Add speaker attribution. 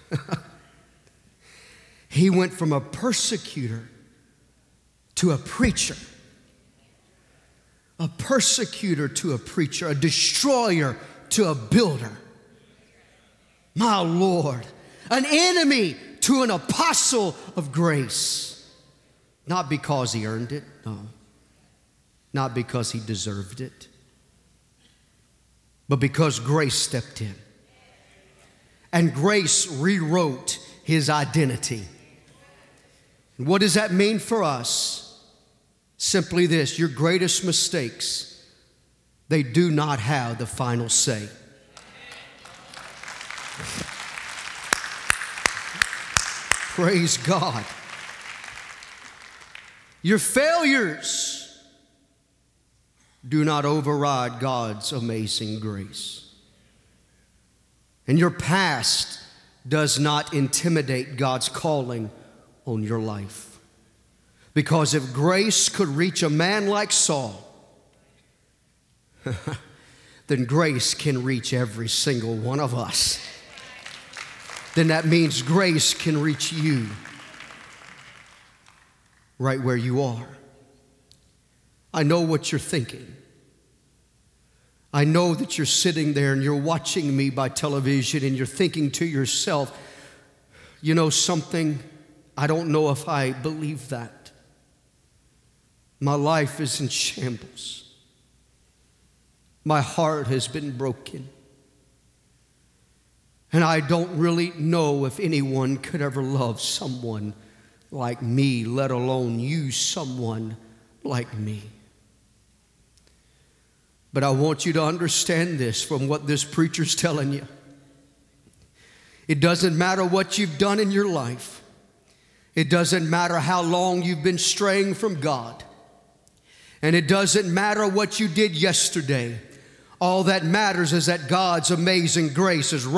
Speaker 1: He went from a persecutor to a preacher. A persecutor to a preacher, a destroyer to a builder. My Lord, an enemy to an apostle of grace. Not because he earned it, no. Not because he deserved it, but because grace stepped in. And grace rewrote his identity. And what does that mean for us? Simply this: your greatest mistakes, they do not have the final say. Praise God. Your failures do not override God's amazing grace. And your past does not intimidate God's calling on your life. Because if grace could reach a man like Saul, then grace can reach every single one of us. Then that means grace can reach you right where you are. I know what you're thinking. I know that you're sitting there and you're watching me by television and you're thinking to yourself, you know something, I don't know if I believe that. My life is in shambles. My heart has been broken. And I don't really know if anyone could ever love someone like me, let alone use someone like me. But I want you to understand this from what this preacher's telling you. It doesn't matter what you've done in your life. It doesn't matter how long you've been straying from God. And it doesn't matter what you did yesterday. All that matters is that God's amazing grace is